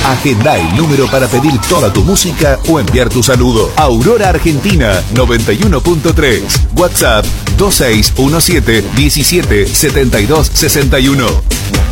Agendá el número para pedir toda tu música o enviar tu saludo. Aurora Argentina 91.3. WhatsApp 2617 17 72 61.